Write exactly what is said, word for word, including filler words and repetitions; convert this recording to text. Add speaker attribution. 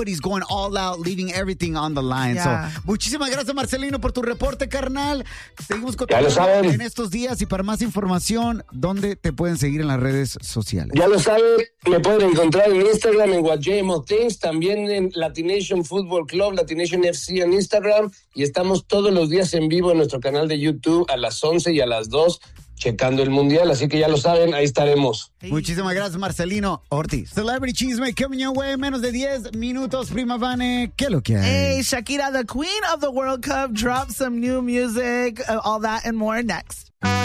Speaker 1: Cody's going all out, leaving everything on the line.
Speaker 2: Yeah.
Speaker 1: So, muchísimas gracias, Marcelino, por tu reporte, carnal. Seguimos con
Speaker 3: Ya lo saben.
Speaker 1: en estos días y para más información, ¿dónde te pueden seguir en las redes sociales?
Speaker 3: Ya lo saben, me pueden encontrar en Instagram, en What J M O Things, también en Latination Football Club, Latination F C en Instagram, y estamos todos los días en vivo en nuestro canal de YouTube a las once y a las dos, checando el Mundial, así que ya lo saben, ahí estaremos.
Speaker 1: Muchísimas gracias, Marcelino Ortiz. Celebrity Chisme coming your way, menos de diez minutos, prima Vane, ¿qué es lo que hay?
Speaker 2: Hey, Shakira, the queen of the World Cup, dropped some new music, uh, all that and more next.